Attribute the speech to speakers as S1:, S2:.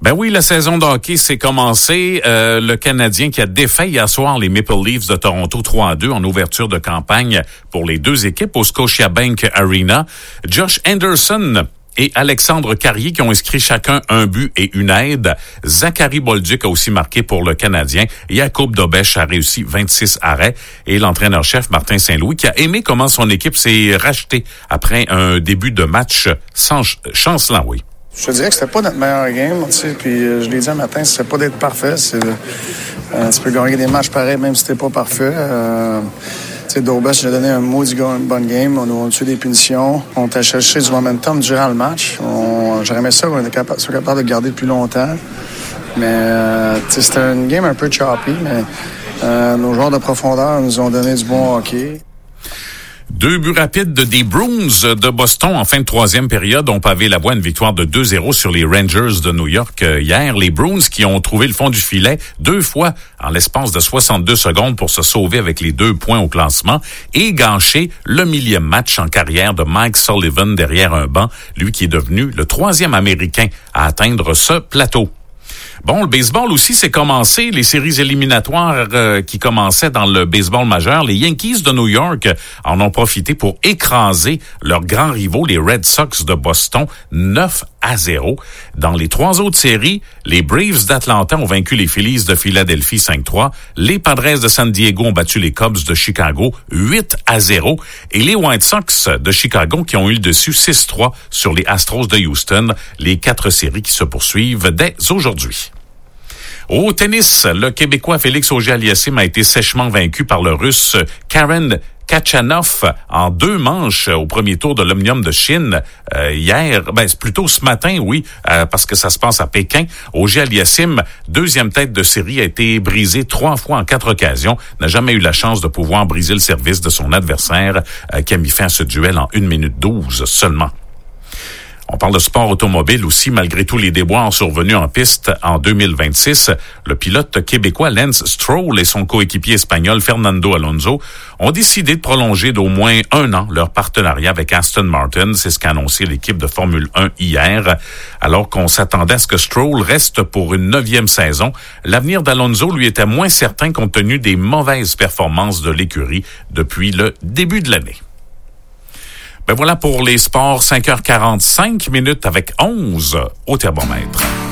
S1: Ben oui, la saison de hockey s'est commencée. Le Canadien qui a défait hier soir les Maple Leafs de Toronto 3-2 en ouverture de campagne pour les deux équipes au Scotiabank Arena. Josh Anderson et Alexandre Carrier qui ont inscrit chacun un but et une aide. Zachary Bolduc a aussi marqué pour le Canadien. Jakub Dobeš a réussi 26 arrêts. Et l'entraîneur-chef Martin Saint-Louis qui a aimé comment son équipe s'est rachetée après un début de match chancelant, oui.
S2: Je te dirais que c'était pas notre meilleur game, tu sais, puis je l'ai dit un matin, c'est pas d'être parfait, tu peux gagner des matchs pareils même si t'es pas parfait. Tu sais, Dobeš, j'ai donné un maudit bonne game, on a tué des punitions, on t'a cherché du momentum durant le match. J'aurais aimé ça qu'on soit capable de garder plus longtemps, mais tu sais, c'était une game un peu choppy, mais nos joueurs de profondeur nous ont donné du bon hockey.
S1: 2 buts rapides des Bruins de Boston en fin de troisième période ont pavé la voie à une victoire de 2-0 sur les Rangers de New York hier. Les Bruins qui ont trouvé le fond du filet 2 fois en l'espace de 62 secondes pour se sauver avec les 2 points au classement et gâcher le 1000e match en carrière de Mike Sullivan derrière un banc, lui qui est devenu le 3e Américain à atteindre ce plateau. Bon, le baseball aussi, c'est commencé. Les séries éliminatoires qui commençaient dans le baseball majeur. Les Yankees de New York en ont profité pour écraser leurs grands rivaux, les Red Sox de Boston, 9-0. Dans les 3 autres séries, les Braves d'Atlanta ont vaincu les Phillies de Philadelphie 5-3. Les Padres de San Diego ont battu les Cubs de Chicago 8-0. Et les White Sox de Chicago qui ont eu le dessus 6-3 sur les Astros de Houston. Les 4 séries qui se poursuivent dès aujourd'hui. Au tennis, le Québécois Félix Auger-Aliassime a été sèchement vaincu par le Russe Karen Khachanov en 2 manches au premier tour de l'Omnium de Chine hier. C'est plutôt ce matin, oui, parce que ça se passe à Pékin. Auger-Aliassime, 2e tête de série, a été brisé 3 fois en 4 occasions. N'a jamais eu la chance de pouvoir briser le service de son adversaire qui a mis fin à ce duel en 1 minute 12 seulement. On parle de sport automobile aussi, malgré tous les déboires survenus en piste en 2026. Le pilote québécois Lance Stroll et son coéquipier espagnol Fernando Alonso ont décidé de prolonger d'au moins 1 an leur partenariat avec Aston Martin. C'est ce qu'a annoncé l'équipe de Formule 1 hier. Alors qu'on s'attendait à ce que Stroll reste pour une 9e saison, l'avenir d'Alonso lui était moins certain compte tenu des mauvaises performances de l'écurie depuis le début de l'année. Ben voilà pour les sports, 5h45 avec 11 au thermomètre.